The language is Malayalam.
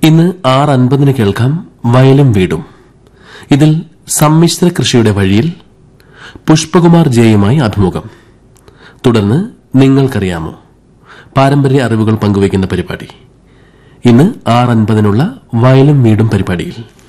ഇന്ന് 6:50 കേൾക്കാം വയലും വീടും. ഇതിൽ സമ്മിശ്ര കൃഷിയുടെ വഴിയിൽ പുഷ്പകുമാർ ജെയുമായി അഭിമുഖം. തുടർന്ന് നിങ്ങൾക്കറിയാമോ, പാരമ്പര്യ അറിവുകൾ പങ്കുവയ്ക്കുന്ന പരിപാടി. ഇന്ന് 6:50 വയലും വീടും പരിപാടിയിൽ